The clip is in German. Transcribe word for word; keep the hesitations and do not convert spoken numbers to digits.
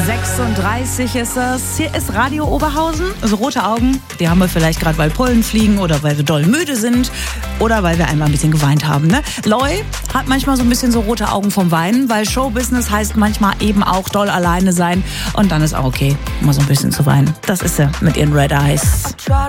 sechsunddreißig ist es. Hier ist Radio Oberhausen. Also rote Augen, die haben wir vielleicht gerade, weil Pollen fliegen oder weil wir doll müde sind oder weil wir einmal ein bisschen geweint haben. Ne? Loi hat manchmal so ein bisschen so rote Augen vom Weinen, weil Showbusiness heißt manchmal eben auch doll alleine sein. Und dann ist auch okay, mal so ein bisschen zu weinen. Das ist sie mit ihren Red Eyes.